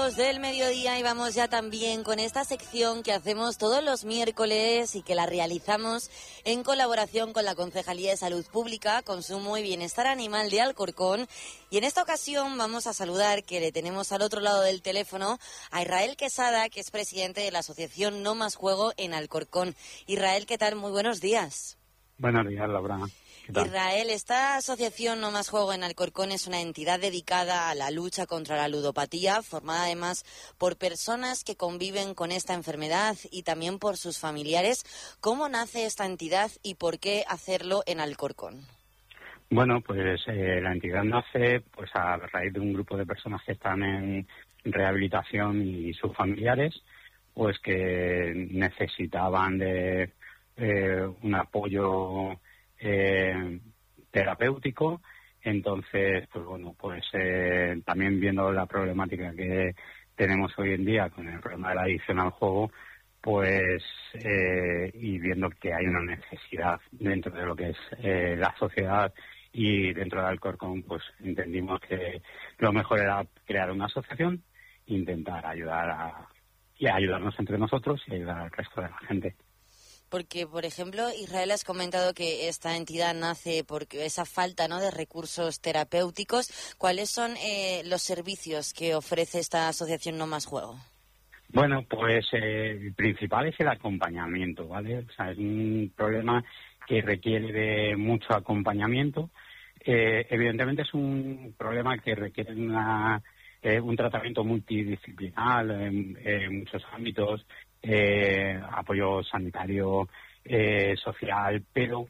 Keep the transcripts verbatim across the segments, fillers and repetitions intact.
Del mediodía y vamos ya también con esta sección que hacemos todos los miércoles y que la realizamos en colaboración con la Concejalía de Salud Pública, Consumo y Bienestar Animal de Alcorcón. Y en esta ocasión vamos a saludar, que le tenemos al otro lado del teléfono, a Israel Quesada, que es presidente de la asociación No Más Juego en Alcorcón. Israel, ¿qué tal? Muy buenos días. Buenos días, Laura. Israel, esta asociación No Más Juego en Alcorcón es una entidad dedicada a la lucha contra la ludopatía, formada además por personas que conviven con esta enfermedad y también por sus familiares. ¿Cómo nace esta entidad y por qué hacerlo en Alcorcón? Bueno, pues eh, la entidad nace pues a raíz de un grupo de personas que están en rehabilitación y sus familiares, pues que necesitaban de eh, un apoyo Eh, terapéutico. Entonces, pues bueno, pues eh, también viendo la problemática que tenemos hoy en día con el problema de la adicción al juego, pues eh, y viendo que hay una necesidad dentro de lo que es eh, la sociedad y dentro de Alcorcón, pues entendimos que lo mejor era crear una asociación, intentar ayudar a y ayudarnos entre nosotros y ayudar al resto de la gente. Porque, por ejemplo, Israel, has comentado que esta entidad nace por esa falta, ¿no?, de recursos terapéuticos. ¿Cuáles son eh, los servicios que ofrece esta asociación No Más Juego? Bueno, pues eh, el principal es el acompañamiento, ¿vale? O sea, es un problema que requiere de mucho acompañamiento. Eh, evidentemente es un problema que requiere una, eh, un tratamiento multidisciplinar en, en muchos ámbitos. Eh, apoyo sanitario, eh, social, pero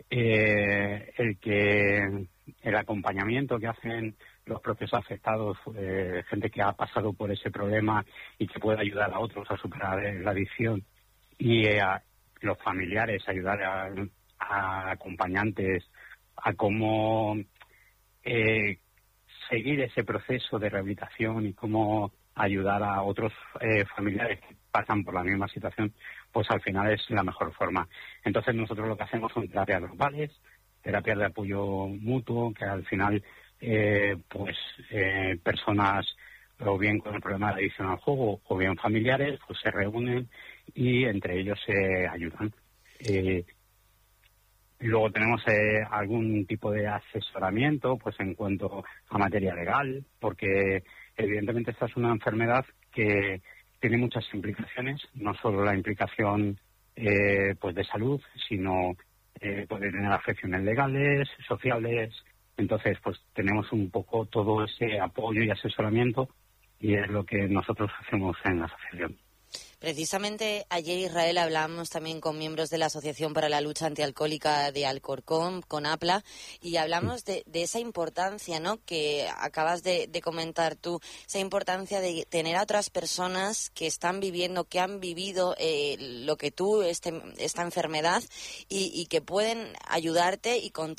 eh, el que el acompañamiento que hacen los propios afectados, eh, gente que ha pasado por ese problema y que puede ayudar a otros a superar eh, la adicción, y eh, a los familiares, ayudar a, a acompañantes a cómo eh, seguir ese proceso de rehabilitación y cómo ayudar a otros eh, familiares que pasan por la misma situación, pues al final es la mejor forma. Entonces nosotros lo que hacemos son terapias grupales, terapias de apoyo mutuo, que al final eh, pues eh, personas o bien con el problema de adicción al juego o bien familiares pues se reúnen y entre ellos se ayudan. Eh, Luego tenemos eh, algún tipo de asesoramiento pues en cuanto a materia legal, porque evidentemente esta es una enfermedad que tiene muchas implicaciones, no solo la implicación eh, pues de salud, sino eh, puede tener afecciones legales, sociales. Entonces pues tenemos un poco todo ese apoyo y asesoramiento y es lo que nosotros hacemos en la asociación. Precisamente ayer, Israel, hablábamos también con miembros de la Asociación para la Lucha Antialcohólica de Alcorcón, con APLA, y hablamos de, de esa importancia, ¿no?, que acabas de, de comentar tú, esa importancia de tener a otras personas que están viviendo, que han vivido eh, lo que tú, este, esta enfermedad, y, y que pueden ayudarte y contar